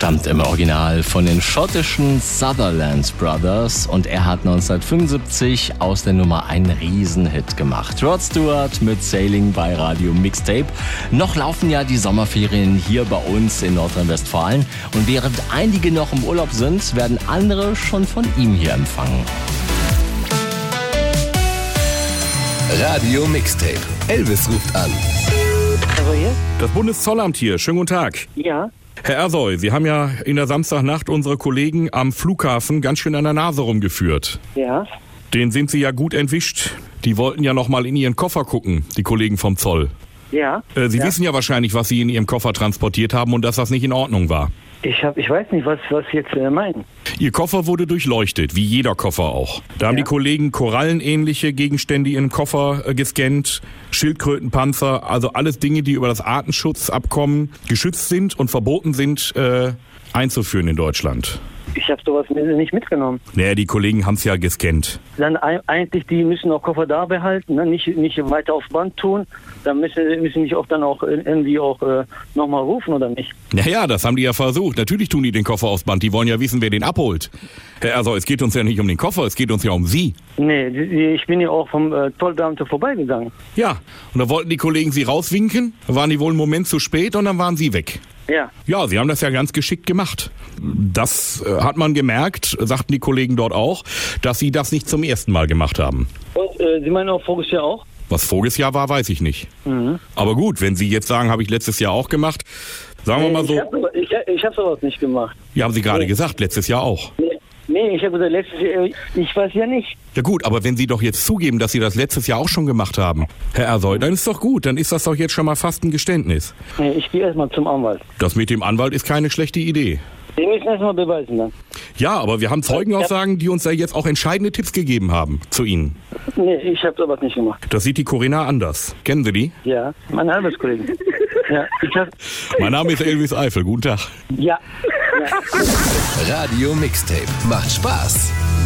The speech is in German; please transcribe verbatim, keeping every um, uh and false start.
stammt im Original von den schottischen Sutherland Brothers und er hat neunzehnhundertfünfundsiebzig aus der Nummer einen Riesenhit gemacht. Rod Stewart mit Sailing bei Radio Mixtape. Noch laufen ja die Sommerferien hier bei uns in Nordrhein-Westfalen und während einige noch im Urlaub sind, werden andere schon von ihm hier empfangen. Radio Mixtape. Elvis ruft an. Also hier? Das Bundeszollamt hier. Schönen guten Tag. Ja. Herr Ersoy, Sie haben ja in der Samstagnacht unsere Kollegen am Flughafen ganz schön an der Nase rumgeführt. Ja. Den sind Sie ja gut entwischt. Die wollten ja noch mal in Ihren Koffer gucken, die Kollegen vom Zoll. Ja. Äh, Sie ja. wissen ja wahrscheinlich, was Sie in Ihrem Koffer transportiert haben und dass das nicht in Ordnung war. Ich hab, ich weiß nicht, was was Sie jetzt äh, meinen. Ihr Koffer wurde durchleuchtet, wie jeder Koffer auch. Da haben Ja. die Kollegen korallenähnliche Gegenstände in den Koffer äh, gescannt, Schildkrötenpanzer, also alles Dinge, die über das Artenschutzabkommen geschützt sind und verboten sind, äh, einzuführen in Deutschland. Ich habe sowas nicht mitgenommen. Naja, die Kollegen haben es ja gescannt. Dann ein, eigentlich, die müssen auch Koffer da behalten, ne? nicht nicht weiter aufs Band tun. Dann müssen müssen die auch dann auch irgendwie auch äh, nochmal rufen, oder nicht? Naja, das haben die ja versucht. Natürlich tun die den Koffer aufs Band. Die wollen ja wissen, wer den abholt. Also es geht uns ja nicht um den Koffer, es geht uns ja um Sie. Nee, die, die, ich bin ja auch vom äh, Zollbeamten vorbeigegangen. Ja, und da wollten die Kollegen Sie rauswinken, da waren die wohl einen Moment zu spät und dann waren Sie weg. Ja. Ja, Sie haben das ja ganz geschickt gemacht. Das äh, hat man gemerkt, sagten die Kollegen dort auch, dass Sie das nicht zum ersten Mal gemacht haben. Und äh, Sie meinen auch voriges Jahr auch? Was voriges Jahr war, weiß ich nicht. Mhm. Aber gut, wenn Sie jetzt sagen, habe ich letztes Jahr auch gemacht, sagen wir mal so. Ich habe ich, ich hab sowas nicht gemacht. Ja, haben Sie gerade Nee. gesagt, letztes Jahr auch. Nee, nee ich habe gesagt, letztes Jahr, ich weiß ja nicht. Ja gut, aber wenn Sie doch jetzt zugeben, dass Sie das letztes Jahr auch schon gemacht haben, Herr Ersoy, dann ist doch gut, dann ist das doch jetzt schon mal fast ein Geständnis. Nee, ich gehe erstmal zum Anwalt. Das mit dem Anwalt ist keine schlechte Idee. Die müssen erstmal beweisen dann. Ja, aber wir haben Zeugenaussagen, die uns da jetzt auch entscheidende Tipps gegeben haben zu Ihnen. Nee, ich habe sowas nicht gemacht. Das sieht die Corinna anders. Kennen Sie die? Ja, meine Arbeitskollegen. Ja, ich hab, Mein Name ist Elvis Eifel. Guten Tag. ja. ja. Radio Mixtape. Macht Spaß.